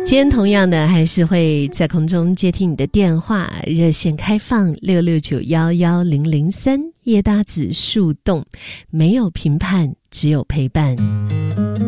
今天同样的还是会在空中接听你的电话，热线开放66911003，叶大子树洞，没有评判，只有陪伴。